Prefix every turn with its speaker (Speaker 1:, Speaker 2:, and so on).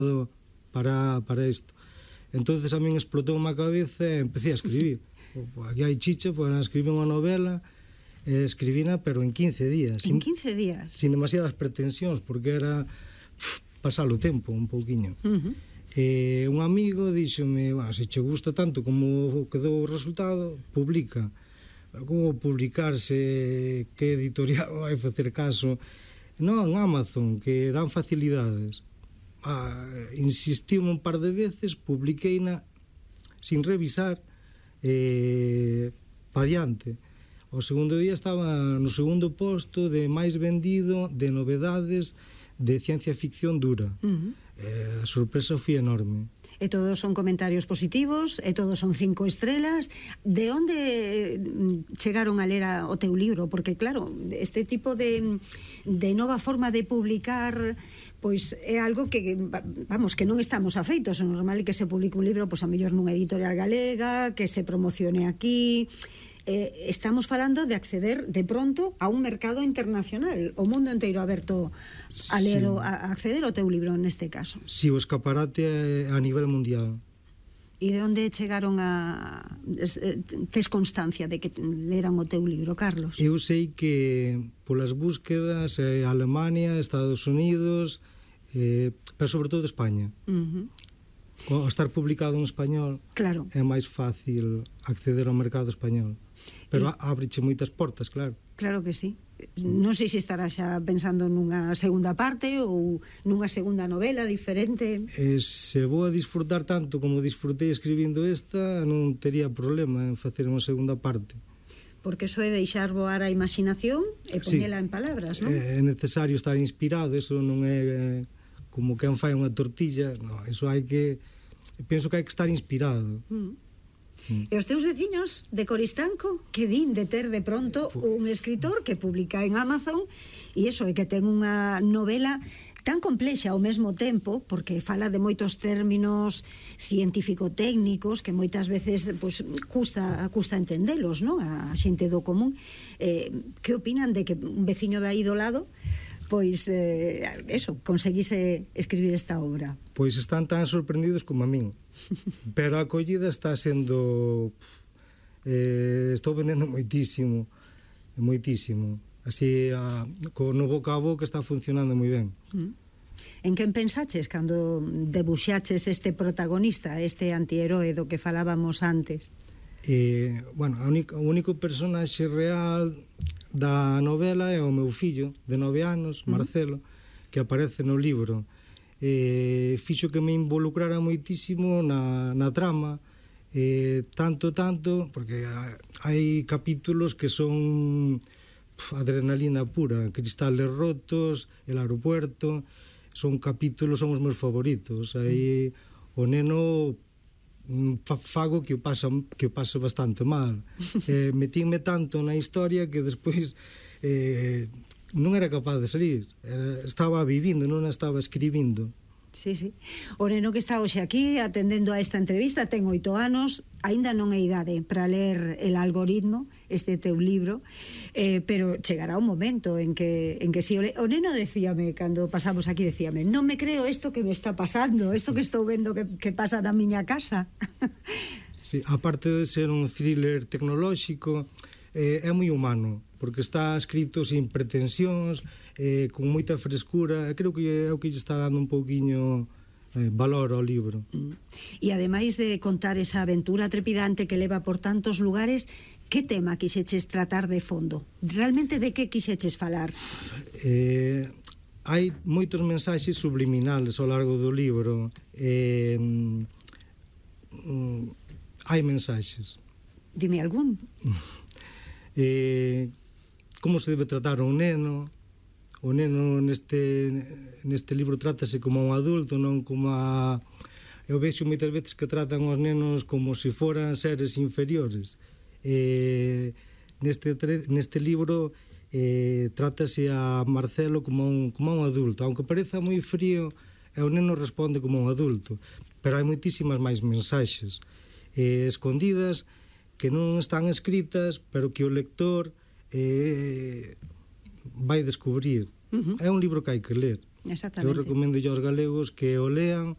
Speaker 1: para isto. Entonces a min explotou unha cabeza e empecé a escribir. Aquí hai chicha, pues escribí unha novela, escribina, pero en 15 días.
Speaker 2: En 15 días?
Speaker 1: Sin demasiadas pretensións, porque era pasar o tempo un pouquiño. Un amigo díxome, se che gusta tanto como quedou o resultado, publica. Como publicarse, que editorial vai facer caso? Non, Amazon, que dan facilidades. Insistiu un par de veces, publiqueina sin revisar, pa diante. O segundo día estaba no segundo posto de máis vendido de novedades de ciencia ficción dura. A sorpresa foi enorme.
Speaker 2: E todos son comentarios positivos, e todos son 5 estrelas. De onde chegaron a ler o teu libro? Porque claro, este tipo de nova forma de publicar, pois é algo que, vamos, que non estamos afeitos. É normal que se publique un libro, pois a mellor nunha editorial galega, que se promocione aquí. Estamos falando de acceder de pronto a un mercado internacional, o mundo inteiro aberto a ler, a acceder ao teu libro neste caso.
Speaker 1: Si, o escaparate a nivel mundial.
Speaker 2: E de onde chegaron a... Tes constancia de que leran o teu libro, Carlos?
Speaker 1: Eu sei que polas búsquedas Alemania, Estados Unidos, pero sobre todo España. Ao estar publicado en español,
Speaker 2: claro,
Speaker 1: é máis fácil acceder ao mercado español. Pero ábreche moitas portas, claro.
Speaker 2: Claro que sí. Non sei se estará xa pensando nunha segunda parte ou nunha segunda novela diferente.
Speaker 1: Se vou a disfrutar tanto como disfrutei escribindo esta, non tería problema en facer unha segunda parte.
Speaker 2: Porque eso é deixar voar a imaginación e poñela en palabras, non?
Speaker 1: É necesario estar inspirado, eso non é como quen fai unha tortilla, no, eso hai que... Penso que hai que estar inspirado.
Speaker 2: E os teus veciños de Coristanco que din de ter de pronto un escritor que publica en Amazon e iso é que ten unha novela tan complexa ao mesmo tempo, porque fala de moitos términos científico-técnicos que moitas veces pues, custa entendelos, non? A xente do común. Que opinan de que un veciño de aí do lado pois, conseguise escribir esta obra?
Speaker 1: Pois están tan sorprendidos como a min. Pero a acollida está sendo... estou vendendo moitísimo. Así, no boca a boca está funcionando moi ben.
Speaker 2: En quen pensaches cando debuxaches este protagonista, este antiheroe do que falábamos antes?
Speaker 1: Bueno, o único personaxe real da novela é o meu fillo de 9 anos, Marcelo, que aparece no libro. Fixo que me involucrara moitísimo na trama, tanto, porque hai capítulos que son adrenalina pura, Cristales rotos, El aeropuerto, son capítulos, son os meus favoritos. Aí o neno fago que o pasa bastante mal. Metínme tanto na historia que despois non era capaz de salir. Estaba vivindo, non estaba escribindo.
Speaker 2: Sí, sí. O neno que está hoxe aquí atendendo a esta entrevista ten 8 anos, aínda non é idade para ler El algoritmo, este teu libro, pero chegará un momento en que si o neno decíame, cando pasamos aquí, decíame, non me creo isto que me está pasando, isto que estou vendo que pasa na miña casa.
Speaker 1: Sí, aparte de ser un thriller tecnolóxico, é moi humano, porque está escrito sin pretensións, con moita frescura. Creo que é o que lle está dando un pouquiño valor ao libro.
Speaker 2: E ademais de contar esa aventura trepidante que leva por tantos lugares, que tema quixeches tratar de fondo? Realmente de que quixeches falar?
Speaker 1: Hai moitos mensaxes subliminales ao largo do libro. Hai mensaxes.
Speaker 2: Dime algún.
Speaker 1: Como se debe tratar un neno. O neno neste libro trátase como un adulto, non como a... Eu vexo moitas veces que tratan os nenos como se foran seres inferiores. Neste libro trátase a Marcelo como un adulto. Aunque pareza moi frío, o neno responde como un adulto. Pero hai moitísimas máis mensaxes escondidas que non están escritas, pero que o lector vai descubrir. É un libro que hai que ler. Eu recomendo aos galegos que o lean